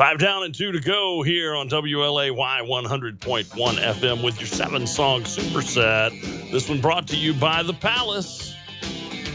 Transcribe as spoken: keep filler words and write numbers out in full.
Five down and two to go here on W L A Y one hundred point one F M with your seven-song superset. This one brought to you by The Palace.